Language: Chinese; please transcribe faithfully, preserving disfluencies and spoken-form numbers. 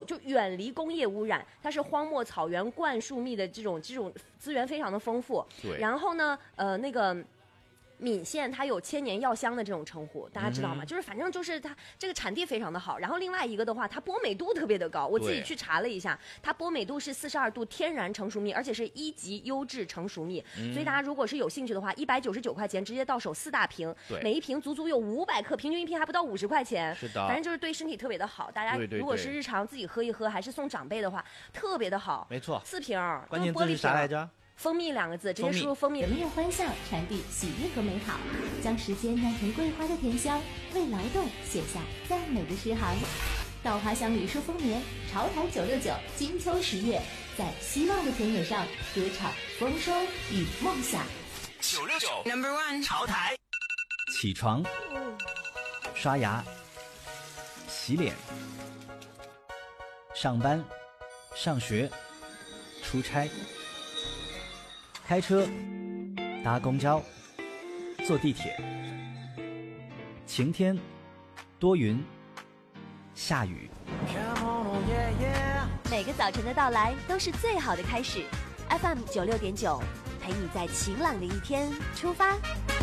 就远离工业污染，它是荒漠草原灌树密的这种这种资源非常的丰富。 对， 然后呢，呃，那个。闽县它有千年药香的这种称呼，大家知道吗？嗯、就是反正就是它这个产地非常的好。然后另外一个的话，它波美度特别的高，我自己去查了一下，它波美度是四十二度天然成熟蜜，而且是一级优质成熟蜜。嗯、所以大家如果是有兴趣的话，一百九十九块钱直接到手四大瓶，每一瓶足足有五百克，平均一瓶还不到五十块钱。 是的， 反正就是对身体特别的好。大家如果是日常自己喝一喝，还是送长辈的话，特别的好。 没错， 四瓶， 关键字是啥来着？ 蜂蜜两个字，直接输入蜂蜜。 人面欢笑，传递喜悦和美好，将时间酿成桂花的甜香，为劳动写下赞美的诗行。稻花香旅树丰年，潮台九六九金秋十月，在希望的田野上歌唱丰收与梦想。 九六九 Number One 潮台。 起床，刷牙，洗脸，上班，上学，出差。开车，搭公交，坐地铁，晴天，多云，下雨。 每个早晨的到来都是最好的开始。F M 九六点九，陪你在晴朗的一天出发。